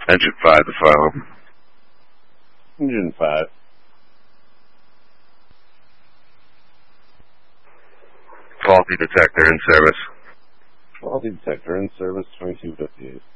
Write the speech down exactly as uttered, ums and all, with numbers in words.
Engine five to follow. Engine five. Faulty detector in service. Faulty detector in service, twenty-two fifty-eight.